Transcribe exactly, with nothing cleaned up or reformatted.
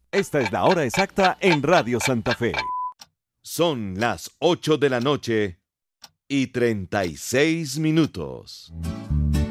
Esta es la hora exacta en Radio Santa Fe. Son las ocho de la noche y treinta y seis minutos.